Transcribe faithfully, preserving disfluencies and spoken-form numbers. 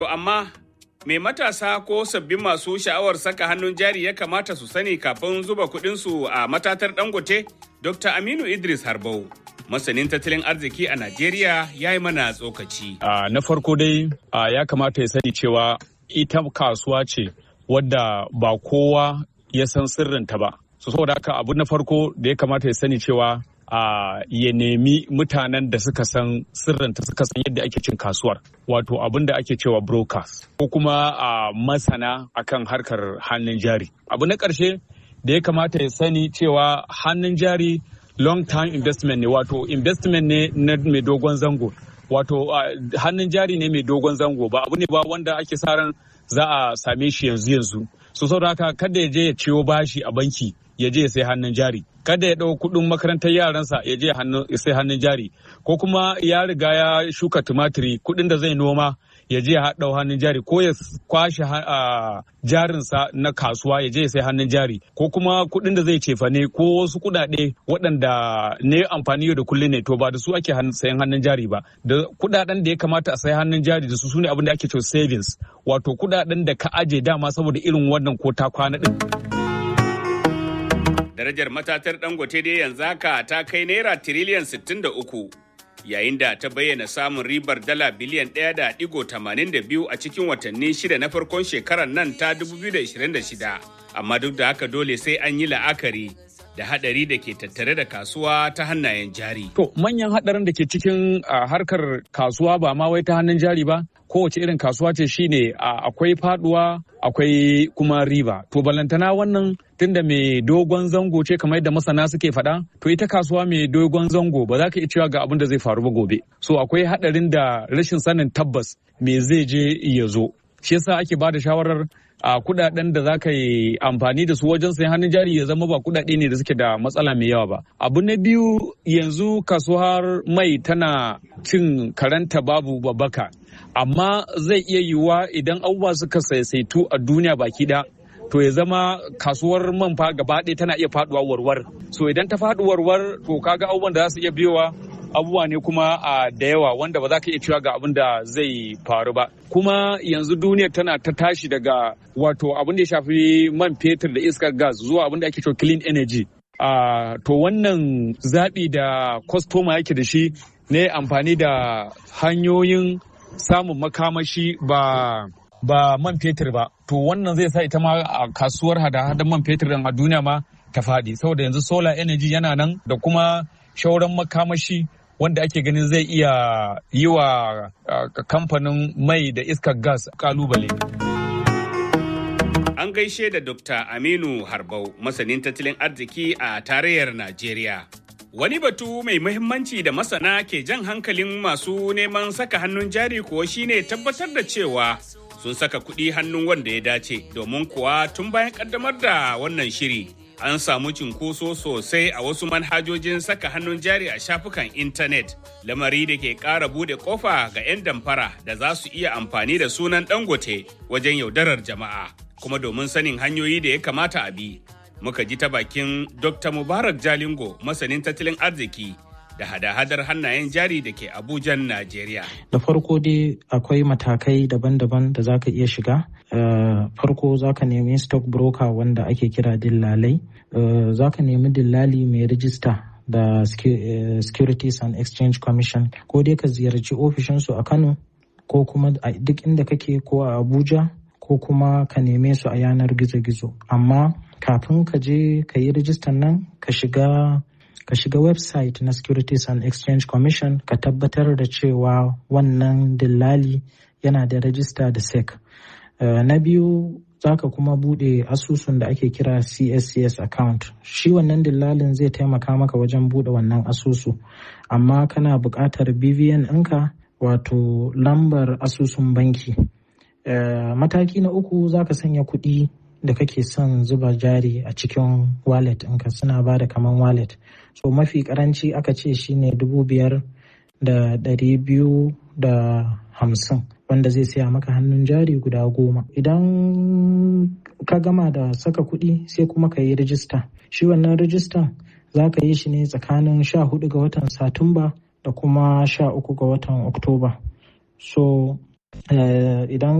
To amma me matasa ko sabbin masu sha'awar saka hannun jari ya kamata su sani kafin zuba kuɗinsu a matatar Dangote? Dokta Aminu Idris Harbau, masanin tattalin arziki a Najeriya, ya yi mana tsokaci. Uh, na farko dai uh, ya kamata ya sani cewa ita kasuwa ce wadda ba kowa ya san sirrinta ba. So saboda haka abu na farko da ya kamata ya sani cewa Uh, ya nemi mutanen da suka san sirrinta suka san yadda ake cin kasuwar, wato abin da ake cewa brokers ko kuma uh, masana akan harkar hannun jari. Abu na ƙarshe da ya kamata ya sani cewa hannun jari long term investment ne, wato investment ne na mai dogon zango, wato uh, hannun jari ne mai dogon zango, ba abu ne ba wanda ake sa ran za a same shi yanzu yanzu. So saboda haka kada ya je ya ciwo bashi a banki ya je ya sai hannun jari, kada ya ɗau kuɗin makarantar yaransa ya je ya sai hannun jari, ko kuma ya riga ya shuka tumatiri kuɗin da zai noma ya je ya haɗa hannun jari, ko ya kwashe jarinsa na kasuwa ya je ya sai hannun jari, ko kuma kuɗin da zai cefane ko wasu kuɗaɗe waɗanda ne amfani yau da kullum ne, to ba da su ake sayan hannun jari ba. Da kuɗaɗen da ya kamata a sayi hannun jari da su su ne abin da ake cewa savings, wato kuɗaɗen da ka aje dama saboda irin wannan ko ta kwana ɗin. Darajar matatar Dangote dai yanzu haka ta kai naira tiriliyan sittin da uku, yayin da ta bayyana samun ribar dala biliyan ɗaya da ɗigo tamanin da biyu a cikin watanni shida na farkon shekarar nan ta dubu biyu da ishirin da shida. Amma duk da haka dole sai an yi la'akari da haɗari da ke tattare da kasuwa ta hannayen jari. To manyan haɗarin da ke cikin harkar kasuwa ba ma wai ta hannun jari ba, kowace irin kasuwa ce shine akwai faduwa akwai kuma riba. To balantana wannan tunda mai dogon zango ce kamar yadda masana suke faɗa, to ita kasuwa mai dogon zango ba za ka iya cewa ga abin da zai faru ba gobe. So akwai haɗarin da rashin sanin tabbas me zai je ya zo. Shi yasa ake ba da shawarar a kudaden da za ka yi amfani da su wajen sayan hannun jari ya zama ba kudade ne da suke da matsala mai yawa ba. Abu na biyu, yanzu kasuwar mai tana cin karanta babu babbaka, amma zai iya yiwuwa idan abubuwa suka saisaitu a duniya baki ɗaya, to ya zama kasuwar man fa gaba ɗaya tana iya faduwa warwar. So idan ta faɗi warwar, to kaga abubuwan da za su iya biyowa abubuwa ne kuma a da yawa wanda ba za ka iya cewa ga abin da zai faru ba. Kuma yanzu duniya tana ta tashi daga wato abin da ya shafi man fetur da iskar gas zuwa abin da ake cewa clean energy. Uh, to wannan zaɓi da kwastoma yake da shi ne amfani da hanyoyin samun makamashi ba ba man fetur ba. To wannan zai sa ita ma a kasuwar hada-hadan man fetur din a duniya ma ta faɗi, saboda yanzu solar energy yana nan da kuma shauran makamashi wanda ake ganin zai iya yi wa kamfanin mai da iskar gas kalubale. An gaishe da Dokta Aminu Harbau, masanin tattalin arziki a tarayyar Najeriya. Wani batu mai muhimmanci da masana ke jan hankalin masu neman saka hannun jari kuwa shine tabbatar da cewa sun saka kuɗi hannun wanda ya dace, domin kuwa tun bayan ƙaddamar da wannan shiri an samu cinkoso sosai a wasu manhajojin saka hannun jari a shafukan intanet, lamari da ke ƙara buɗe ƙofa ga 'yan damfara da za su iya amfani da sunan Dangote wajen yaudarar jama'a. Kuma domin sanin hanyoyi da ya kamata a bi, muka ji ta bakin Dokta Mubarak Jalingo, masanin tattalin arziki da hada-hadar hannayen jari da ke Abujan, Najeriya. Da farko dai akwai matakai daban-daban da za ka iya shiga. Uh, farko za ka nemi stock broker wanda ake kira dillalai. Uh, za ka nemi dillali mai rijista da uh, Securities and Exchange Commission, ko dai ka ziyarci ofishinsu a Kano ko kuma a duk inda kake, ko a Abuja, ko kuma ka neme su a yanar gizo-gizo. Amma kafin ka je ka yi rijistan nan, ka shiga ka shiga website na Securities and Exchange Commission, ka tabbatar da cewa wannan dillali yana da rajista da S E C. Uh, na biyu, za ka kuma bude asusun da ake kira C S C S account. Shi wannan dillalin zai taimaka maka wajen bude wannan asusu, amma kana buƙatar B V N ɗinka, wato lambar asusun banki. Uh, mataki na uku, za ka sanya kuɗi da kake son zuba jari a cikin wallet ɗinka, suna ba da kaman wallet. So mafi karanci aka ce shine dubu biyar da ɗari biyu da hamsin, wanda zai siya maka hannun jari guda goma. Idan ka gama da saka kuɗi, sai kuma ka yi rijista. Shi wannan rijistan za ka yi shi ne tsakanin sha hudu ga watan Satumba da kuma sha uku ga watan Oktoba. So idan